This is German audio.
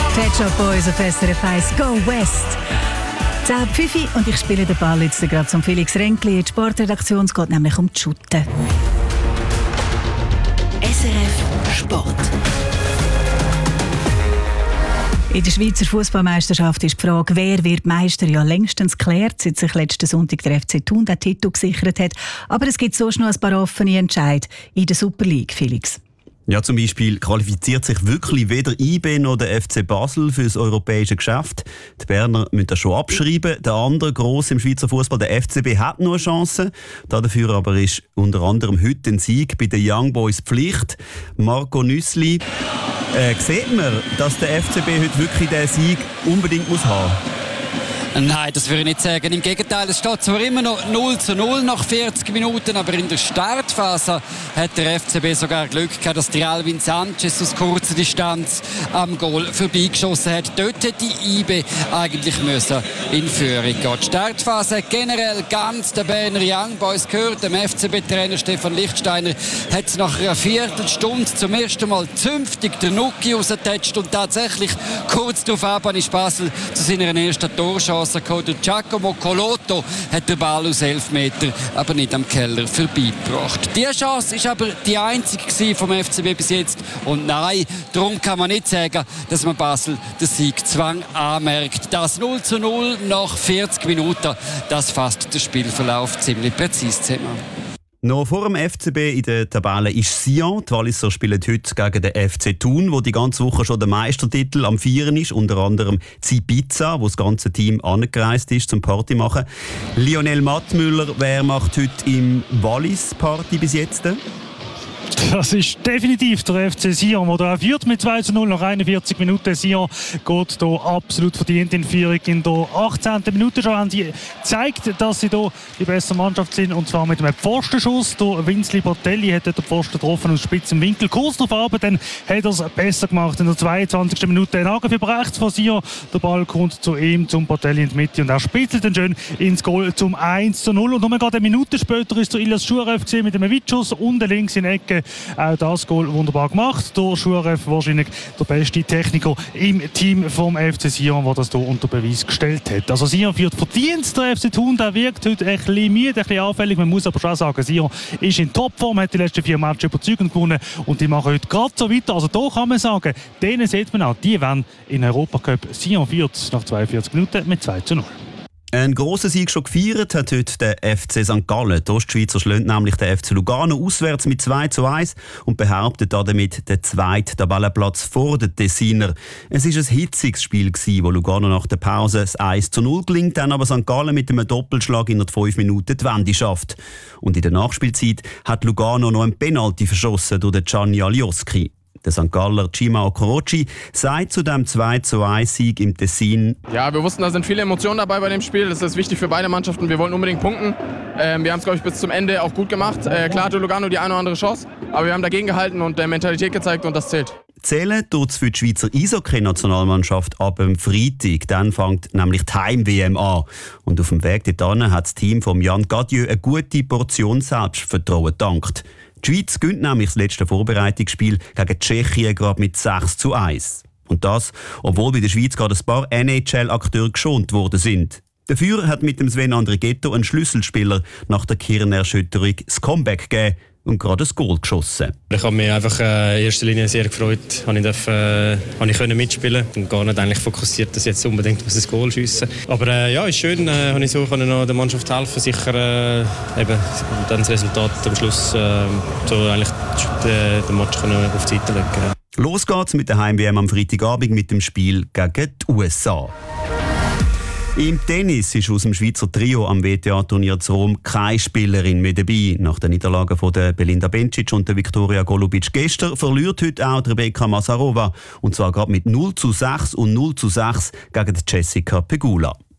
Pet Shop Boys auf SRF 1 Go West. 10:05 und ich spiele den Ball jetzt gerade zum Felix Renkli. Die Sportredaktion, es geht nämlich um die Schutte. SRF Sport. In der Schweizer Fußballmeisterschaft ist die Frage, wer wird Meister, ja längstens geklärt, seit sich letzten Sonntag der FC Thun den Titel gesichert hat. Aber es gibt sonst noch ein paar offene Entscheide in der Super League, Felix. Ja, zum Beispiel qualifiziert sich wirklich weder IB noch der FC Basel für das europäische Geschäft. Die Berner müssen das schon abschreiben. Der andere gross im Schweizer Fußball, der FCB, hat noch eine Chance. Dafür aber ist unter anderem heute ein Sieg bei den Young Boys Pflicht. Marco Nüssli, sieht man, dass der FCB heute wirklich diesen Sieg unbedingt haben muss? Nein, das würde ich nicht sagen. Im Gegenteil, es steht zwar immer noch 0:0 nach 40 Minuten, aber in der Startphase hat der FCB sogar Glück gehabt, dass der Alvin Sanchez aus kurzer Distanz am Goal vorbeigeschossen hat. Dort hätte die IB eigentlich müssen in Führung gehen. Die Startphase generell ganz der Berner Young Boys gehört. Dem FCB-Trainer Stefan Lichtsteiner hat es nach einer Viertelstunde zum ersten Mal zünftig der Nuki rausgetatscht und tatsächlich kurz darauf ist Basel zu seiner ersten Torchance gekommen. Giacomo Colotto hat den Ball aus 11 Metern, aber nicht am Keller vorbeigebracht. Diese Chance war aber die einzige vom FCB bis jetzt. Und nein, darum kann man nicht sagen, dass man Basel den Siegzwang anmerkt. Das 0:0 nach 40 Minuten, das fasst den Spielverlauf ziemlich präzise zusammen. Noch vor dem FCB in der Tabelle ist Sion. Die Walliser spielen heute gegen den FC Thun, wo die ganze Woche schon der Meistertitel am Feiern ist. Unter anderem Zibiza, wo das ganze Team angereist ist zum Party machen. Lionel Mattmüller, wer macht heute im Wallis Party bis jetzt? Das ist definitiv der FC Sion, der führt mit 2:0 nach 41 Minuten. Sion geht hier absolut verdient in Führung. In der 18. Minute schon haben sie gezeigt, dass sie hier die bessere Mannschaft sind, und zwar mit einem Pfostenschuss. Der Vinzli Botelli hat den Pfosten getroffen aus spitzem Winkel. Kurz darauf aber dann hat er es besser gemacht. In der 22. Minute ein Angriff über rechts von Sion. Der Ball kommt zu ihm, zum Botelli in die Mitte, und er spitzelt dann schön ins Goal zum 1:0. Und nur gerade eine Minute später ist der Ilyas Schurev mit einem Weitschuss unten links in die Ecke. Auch das Goal wunderbar gemacht. Der Schurev wahrscheinlich der beste Techniker im Team vom FC Sion, der das hier unter Beweis gestellt hat. Also Sion führt verdient. Der FC Thun, der wirkt heute ein bisschen müde, ein bisschen anfällig. Man muss aber schon sagen, Sion ist in Topform, hat die letzten 4 Matches überzeugend gewonnen und die machen heute gerade so weiter. Also da kann man sagen, denen sieht man auch, die wollen in Europacup. Sion führt nach 42 Minuten mit 2:0. Einen grossen Sieg schon gefeiert hat heute der FC St. Gallen. Die Ostschweizer schlägt nämlich den FC Lugano auswärts mit 2:1 und behauptet damit den zweiten Tabellenplatz vor den Tessiner. Es war ein hitziges Spiel, wo Lugano nach der Pause das 1:0 gelingt, dann aber St. Gallen mit einem Doppelschlag in 5 Minuten die Wende schafft. Und in der Nachspielzeit hat Lugano noch einen Penalty verschossen durch den Gianni Alioski. Der St. Galler Cima Okorochi sagt zu dem 2:1-Sieg im Tessin: Ja, wir wussten, da sind viele Emotionen dabei bei dem Spiel. Das ist wichtig für beide Mannschaften. Wir wollten unbedingt punkten. Wir haben es, glaube ich, bis zum Ende auch gut gemacht. Klar hatte Lugano die eine oder andere Chance, aber wir haben dagegen gehalten und Mentalität gezeigt, und das zählt. Zählen tut es für die Schweizer Eishockey-Nationalmannschaft ab dem Freitag. Dann fängt nämlich die Heim-WM an. Und auf dem Weg dorthin hat das Team von Jan Gadieu eine gute Portion Selbstvertrauen gedankt. Die Schweiz gewinnt nämlich das letzte Vorbereitungsspiel gegen Tschechien gerade mit 6:1. Und das, obwohl bei der Schweiz gerade ein paar NHL-Akteure geschont worden sind. Dafür hat mit dem Sven Andrighetto ein Schlüsselspieler nach der Kirnerschütterung das Comeback gegeben und gerade ein Goal geschossen. Ich habe mich einfach in erster Linie sehr gefreut, ich konnte mitspielen und gar nicht eigentlich fokussiert, dass ich jetzt unbedingt ein Goal schiessen muss. Aber ja, ist schön, habe ich so noch der Mannschaft helfen, sicher eben dann das Resultat am Schluss so eigentlich den Match auf die Seite legen. Los geht's mit der Heim-WM am Freitagabend mit dem Spiel gegen die USA. Im Tennis ist aus dem Schweizer Trio am WTA-Turnier zu Rom keine Spielerin mehr dabei. Nach den Niederlagen von der Belinda Bencic und der Viktoria Golubic gestern verliert heute auch Rebecca Masarova. Und zwar gerade mit 0:6 und 0:6 gegen Jessica Pegula.